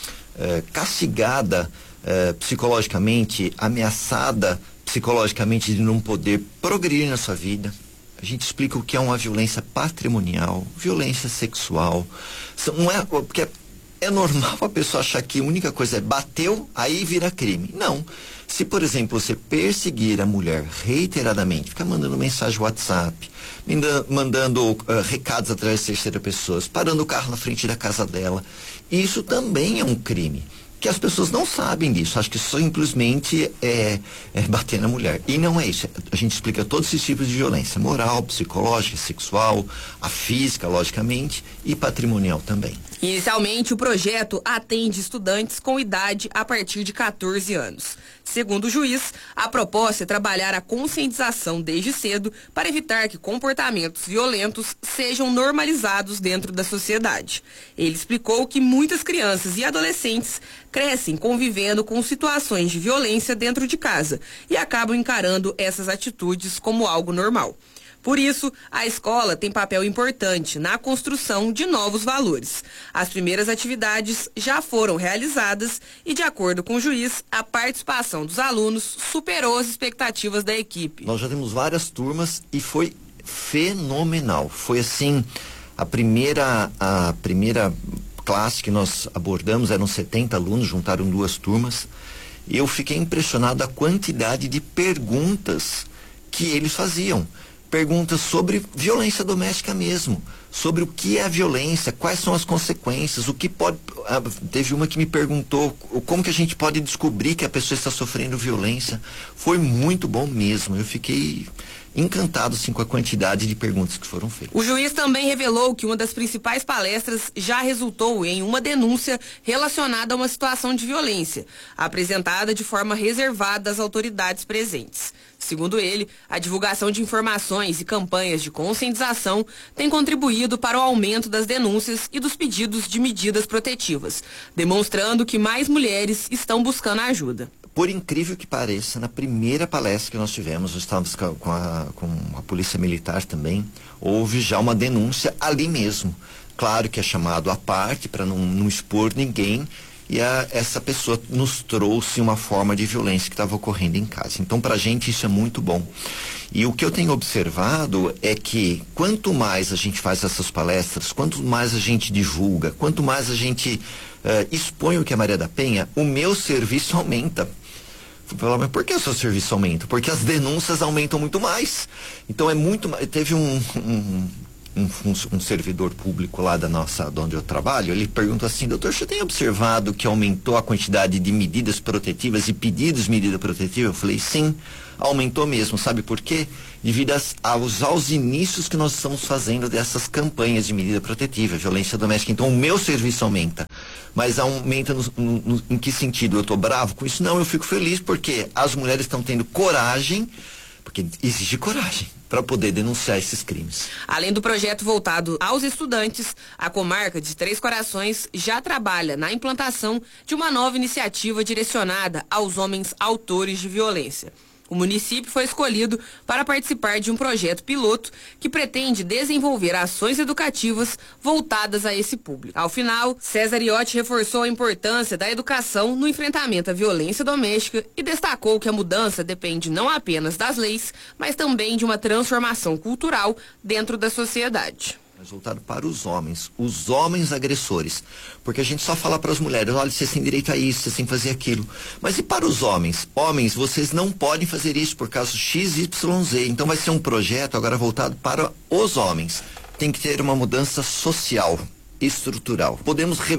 é castigada é, psicologicamente, ameaçada psicologicamente de não poder progredir na sua vida. A gente explica o que é uma violência patrimonial, violência sexual. Não é, porque é, é normal a pessoa achar que a única coisa é bateu, aí vira crime. Não. Se, por exemplo, você perseguir a mulher reiteradamente, ficar mandando mensagem no WhatsApp, mandando uh, recados através de terceira pessoas, parando o carro na frente da casa dela, isso também é um crime. Que as pessoas não sabem disso, acho que simplesmente é, é bater na mulher. E não é isso. A gente explica todos esses tipos de violência: moral, psicológica, sexual, a física, logicamente, e patrimonial também. Inicialmente, o projeto atende estudantes com idade a partir de quatorze anos. Segundo o juiz, a proposta é trabalhar a conscientização desde cedo para evitar que comportamentos violentos sejam normalizados dentro da sociedade. Ele explicou que muitas crianças e adolescentes crescem convivendo com situações de violência dentro de casa e acabam encarando essas atitudes como algo normal. Por isso, a escola tem papel importante na construção de novos valores. As primeiras atividades já foram realizadas e, de acordo com o juiz, a participação dos alunos superou as expectativas da equipe. Nós já temos várias turmas e foi fenomenal. Foi assim, a primeira, a primeira classe que nós abordamos, eram setenta alunos, juntaram duas turmas. Eu fiquei impressionado a quantidade de perguntas que eles faziam. Perguntas sobre violência doméstica mesmo, sobre o que é a violência, quais são as consequências, o que pode... Ah, teve uma que me perguntou como que a gente pode descobrir que a pessoa está sofrendo violência. Foi muito bom mesmo, eu fiquei encantado assim, com a quantidade de perguntas que foram feitas. O juiz também revelou que uma das principais palestras já resultou em uma denúncia relacionada a uma situação de violência, apresentada de forma reservada às autoridades presentes. Segundo ele, a divulgação de informações e campanhas de conscientização tem contribuído para o aumento das denúncias e dos pedidos de medidas protetivas, demonstrando que mais mulheres estão buscando ajuda. Por incrível que pareça, na primeira palestra que nós tivemos, nós estávamos com a, com a Polícia Militar também, houve já uma denúncia ali mesmo. Claro que é chamado à parte para não, não expor ninguém, e a, essa pessoa nos trouxe uma forma de violência que estava ocorrendo em casa. Então, para a gente, isso é muito bom. E o que eu tenho observado é que quanto mais a gente faz essas palestras, quanto mais a gente divulga, quanto mais a gente uh, expõe o que é Maria da Penha, o meu serviço aumenta. Falar, mas por que o seu serviço aumenta? Porque as denúncias aumentam muito mais. Então é muito mais. Teve um, um, um, um servidor público lá da nossa, de onde eu trabalho, ele perguntou assim: doutor, você tem observado que aumentou a quantidade de medidas protetivas e pedidos de medida protetiva? Eu falei, sim, aumentou mesmo. Sabe por quê? Devido aos, aos inícios que nós estamos fazendo dessas campanhas de medida protetiva, violência doméstica. Então o meu serviço aumenta. Mas aumenta no, no, no, em que sentido? Eu estou bravo com isso? Não, eu fico feliz porque as mulheres estão tendo coragem, porque exige coragem para poder denunciar esses crimes. Além do projeto voltado aos estudantes, a comarca de Três Corações já trabalha na implantação de uma nova iniciativa direcionada aos homens autores de violência. O município foi escolhido para participar de um projeto piloto que pretende desenvolver ações educativas voltadas a esse público. Ao final, César Iotti reforçou a importância da educação no enfrentamento à violência doméstica e destacou que a mudança depende não apenas das leis, mas também de uma transformação cultural dentro da sociedade. Resultado para os homens, os homens agressores, porque a gente só fala para as mulheres, olha, vocês têm direito a isso, vocês têm que fazer aquilo, mas e para os homens? Homens, vocês não podem fazer isso por causa X Y Z, então vai ser um projeto agora voltado para os homens. Tem que ter uma mudança social, estrutural. Podemos uh,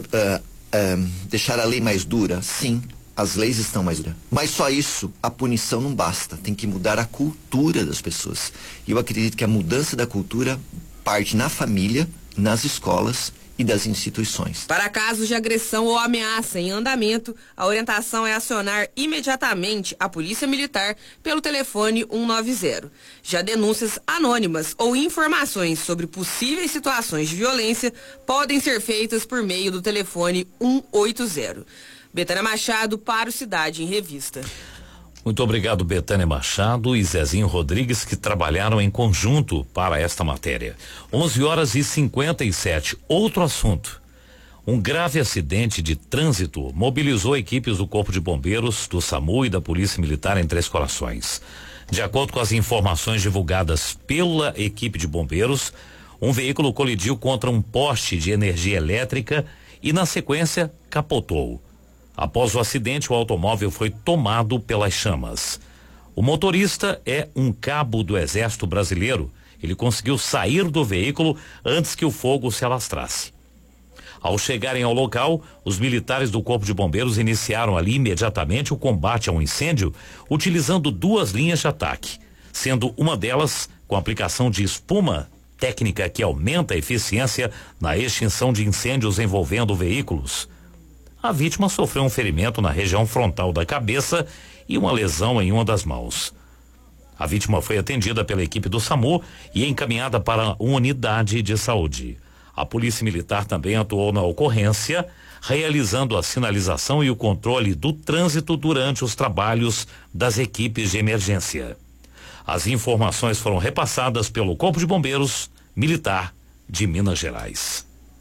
uh, deixar a lei mais dura? Sim, as leis estão mais duras, mas só isso, a punição não basta, tem que mudar a cultura das pessoas, e eu acredito que a mudança da cultura parte na família, nas escolas e das instituições. Para casos de agressão ou ameaça em andamento, a orientação é acionar imediatamente a Polícia Militar pelo telefone um nove zero. Já denúncias anônimas ou informações sobre possíveis situações de violência podem ser feitas por meio do telefone um oito zero. Betânia Machado para o Cidade em Revista. Muito obrigado, Betânia Machado e Zezinho Rodrigues, que trabalharam em conjunto para esta matéria. onze horas e cinquenta e sete. Outro assunto. Um grave acidente de trânsito mobilizou equipes do Corpo de Bombeiros, do SAMU e da Polícia Militar em Três Corações. De acordo com as informações divulgadas pela equipe de bombeiros, um veículo colidiu contra um poste de energia elétrica e, na sequência, capotou. Após o acidente, o automóvel foi tomado pelas chamas. O motorista é um cabo do Exército Brasileiro. Ele conseguiu sair do veículo antes que o fogo se alastrasse. Ao chegarem ao local, os militares do Corpo de Bombeiros iniciaram ali imediatamente o combate ao incêndio, utilizando duas linhas de ataque, sendo uma delas com aplicação de espuma, técnica que aumenta a eficiência na extinção de incêndios envolvendo veículos. A vítima sofreu um ferimento na região frontal da cabeça e uma lesão em uma das mãos. A vítima foi atendida pela equipe do SAMU e encaminhada para uma unidade de saúde. A Polícia Militar também atuou na ocorrência, realizando a sinalização e o controle do trânsito durante os trabalhos das equipes de emergência. As informações foram repassadas pelo Corpo de Bombeiros Militar de Minas Gerais.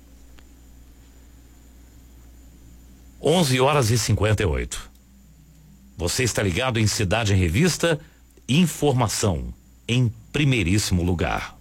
onze horas e cinquenta e oito. Você está ligado em Cidade em Revista, informação em primeiríssimo lugar.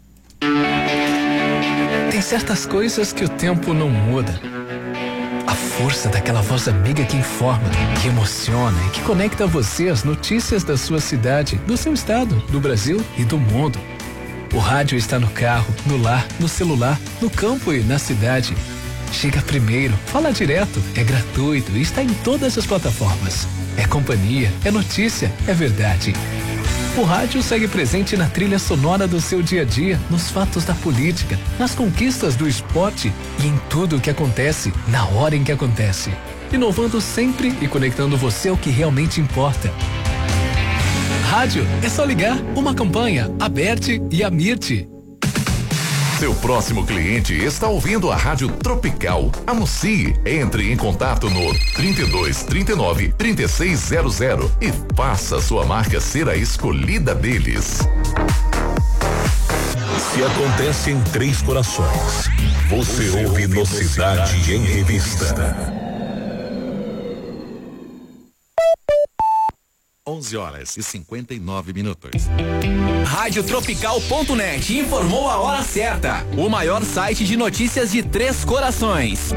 Tem certas coisas que o tempo não muda. A força daquela voz amiga que informa, que emociona e que conecta você às notícias da sua cidade, do seu estado, do Brasil e do mundo. O rádio está no carro, no lar, no celular, no campo e na cidade. Chega primeiro, fala direto, é gratuito e está em todas as plataformas. É companhia, é notícia, é verdade. O rádio segue presente na trilha sonora do seu dia a dia, nos fatos da política, nas conquistas do esporte e em tudo o que acontece, na hora em que acontece. Inovando sempre e conectando você ao que realmente importa. Rádio, é só ligar, uma campanha, Aberte e Amirte. Seu próximo cliente está ouvindo a Rádio Tropical. Anuncie. Entre em contato no trinta e dois, trinta e nove, trinta e seis zero zero e faça sua marca ser a escolhida deles. Se acontece em Três Corações, você, você ouve no Cidade em Revista. onze horas e cinquenta e nove minutos. Rádio Tropical ponto net informou a hora certa. O maior site de notícias de Três Corações.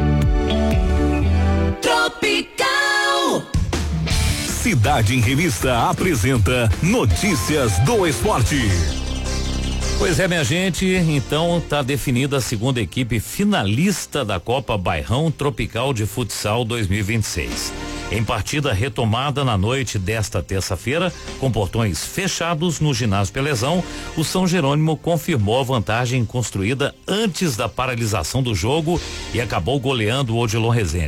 Tropical. Cidade em Revista apresenta Notícias do Esporte. Pois é, minha gente, então tá definida a segunda equipe finalista da Copa Bairrão Tropical de Futsal dois mil e vinte e seis. Em partida retomada na noite desta terça-feira, com portões fechados no ginásio Pelezão, o São Jerônimo confirmou a vantagem construída antes da paralisação do jogo e acabou goleando o Odilon Rezende.